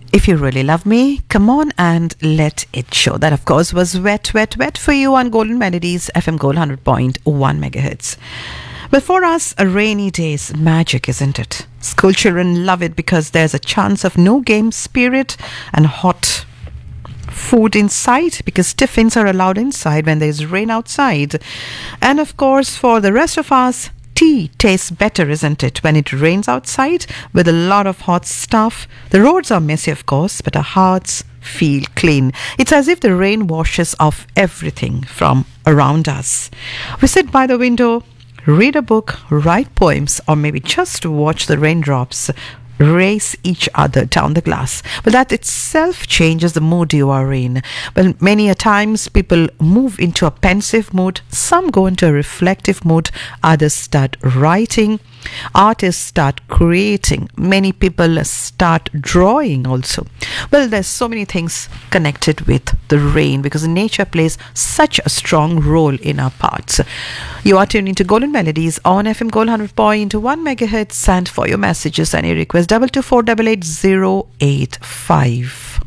If you really love me, come on and let it show. That, of course, was Wet, Wet, Wet for you on Golden Melodies, FM Gold 100.1 megahertz. But for us, a rainy day is magic, isn't it? School children love it because there's a chance of no game spirit and hot food inside, because tiffins are allowed inside when there's rain outside. And of course, for the rest of us, tea tastes better, isn't it, when it rains outside with a lot of hot stuff. The roads are messy, of course, but our hearts feel clean. It's as if the rain washes off everything from around us. We sit by the window, read a book, write poems, or maybe just watch the raindrops race each other down the glass. But that itself changes the mood you are in. Well, many a times people move into a pensive mood, some go into a reflective mood, others start writing, artists start creating, many people start drawing also. Well, there's so many things connected with the rain because nature plays such a strong role in our parts. You are tuned into Golden Melodies on FM Gold 100.1 megahertz, and for your messages and your requests, 224 88085.